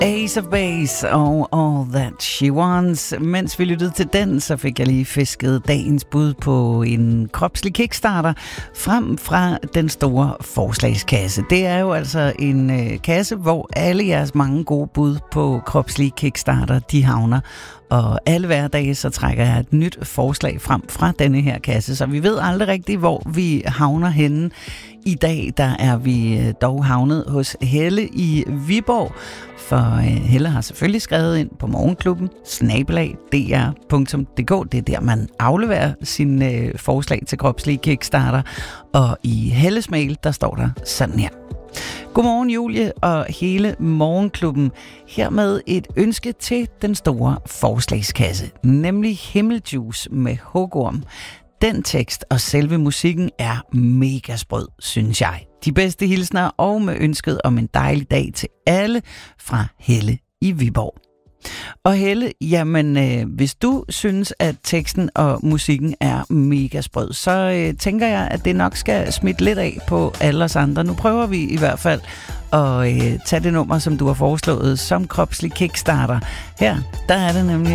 Ace of Base og All That She Wants. Mens vi lyttede til den, så fik jeg lige fisket dagens bud på en kropslig kickstarter frem fra den store forslagskasse. Det er jo altså en kasse, hvor alle jeres mange gode bud på kropslige kickstarter, de havner. Og alle hverdage, så trækker jeg et nyt forslag frem fra denne her kasse, så vi ved aldrig rigtigt, hvor vi havner henne. I dag, der er vi dog havnet hos Helle i Viborg, for Helle har selvfølgelig skrevet ind på morgenklubben @dr.dk. Det er der, man afleverer sine forslag til kropslige kickstarter. Og i Helles mail, der står der sådan her. Godmorgen Julie og hele morgenklubben. Hermed et ønske til den store forslagskasse, nemlig Himmeljuice med hugorm. Den tekst og selve musikken er mega sprød, synes jeg. De bedste hilsner og med ønsket om en dejlig dag til alle fra Helle i Viborg. Og Helle, jamen hvis du synes, at teksten og musikken er mega sprød, så tænker jeg, at det nok skal smitte lidt af på alle os andre. Nu prøver vi i hvert fald at tage det nummer, som du har foreslået som kropslig kickstarter. Her, der er det nemlig